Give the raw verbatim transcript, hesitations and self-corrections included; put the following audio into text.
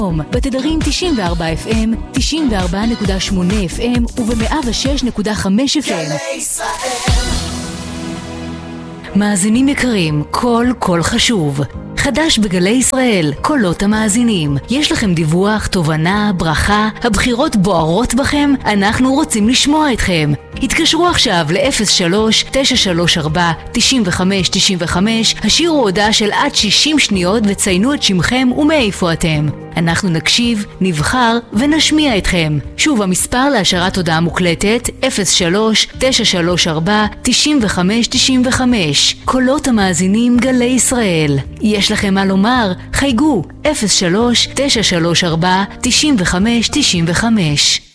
בתדרים תשעים וארבע אף אם, תשעים וארבע נקודה שמונה אף אם וב-מאה ושש נקודה חמש אף אם. מאזינים יקרים, כל קול חשוב. חדש בגלי ישראל, קולות המאזינים. יש לכם דיווח, תובנה, ברכה, הבחירות בוערות בכם? אנחנו רוצים לשמוע אתכם. התקשרו עכשיו ל-אפס שלוש תשע שלוש ארבע תשעים וחמש תשעים וחמש, השאירו הודעה של עד שישים שניות וציינו את שמכם ומאיפה אתם. אנחנו נקשיב, נבחר ונשמיע אתכם. שוב, המספר להשארת הודעה מוקלטת אפס שלוש תשע שלוש ארבע תשעים וחמש תשעים וחמש. קולות המאזינים גלי ישראל. יש לכם מה לומר? חייגו אפס שלוש תשע שלוש ארבע תשעים וחמש תשעים וחמש.